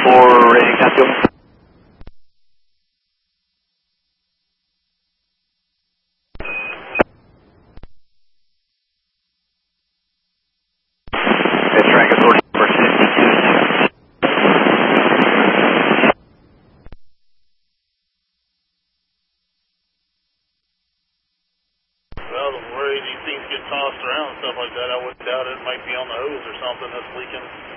4, rating downfield. It's Rango source number 52. Well, the way these things get tossed around and stuff like that, I would doubt it might be on the hose or something that's leaking.